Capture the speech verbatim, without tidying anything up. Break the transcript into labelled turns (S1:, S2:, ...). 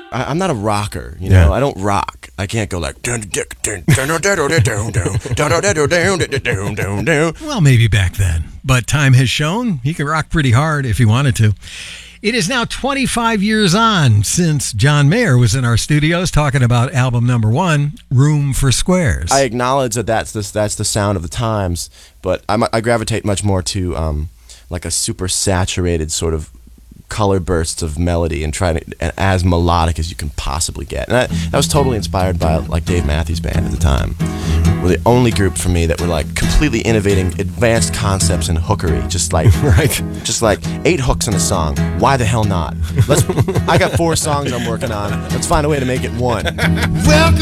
S1: I, I'm not a rocker, you know.
S2: Yeah.
S1: I don't rock. I can't go like. Well,
S2: maybe back then, but time has shown he can rock pretty hard if he wanted to. It is now twenty-five years on since John Mayer was in our studios talking about album number one, Room for Squares.
S1: I acknowledge that that's the, that's the sound of the times, but I, I gravitate much more to um, like a super saturated sort of color bursts of melody and trying to and as melodic as you can possibly get. And I, that was totally inspired by like Dave Matthews Band at the time. Were the only group for me that were like completely innovating advanced concepts in hookery, just like
S2: right,
S1: just like eight hooks in a song. Why the hell not? Let's. I got four songs I'm working on. Let's find a way to make it one.
S3: Welcome